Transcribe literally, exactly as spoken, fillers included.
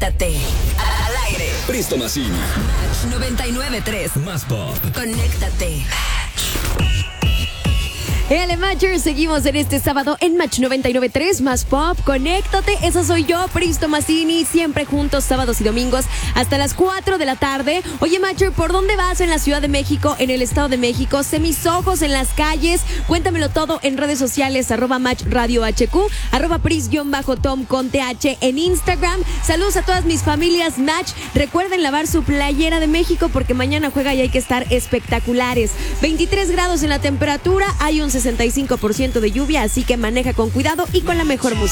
Conéctate al aire. Presto Massini. Match noventa y nueve punto tres. Más pop. Conéctate. Hey, Matchers, seguimos en este sábado en Match noventa y nueve punto tres, Más Pop, conéctate, esa soy yo, Presto Massini, siempre juntos sábados y domingos hasta las cuatro de la tarde. Oye, Matcher, ¿por dónde vas en la Ciudad de México, en el Estado de México? Sé mis ojos en las calles, cuéntamelo todo en redes sociales, arroba Match Radio H Q, arroba Pris-Tom con T H en Instagram. Saludos a todas mis familias Match, recuerden lavar su playera de México porque mañana juega y hay que estar espectaculares. veintitrés grados en la temperatura, hay un sesenta y cinco por ciento de lluvia, así que maneja con cuidado y con la mejor música.